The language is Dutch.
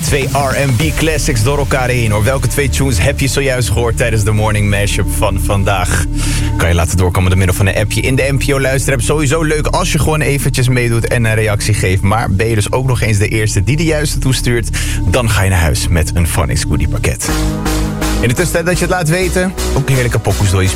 2 R&B classics door elkaar heen, hoor. Welke 2 tunes heb je zojuist gehoord tijdens de morning mashup van vandaag? Kan je laten doorkomen door middel van een appje in de NPO Luisterapp. Sowieso leuk als je gewoon eventjes meedoet en een reactie geeft. Maar ben je dus ook nog eens de eerste die de juiste toestuurt, dan ga je naar huis met een Phonics goodie pakket. In de tussentijd dat je het laat weten, ook heerlijke pokoes door je